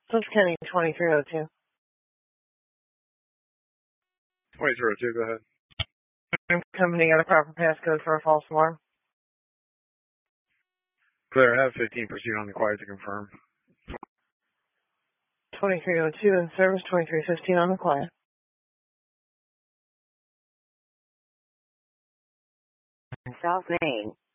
This is Kenny 2302. 2302, go ahead. Company got a proper passcode for a false alarm. Clear, have 15 proceed on the quiet to confirm. 2302 in service, 2315 on the quiet. South Main.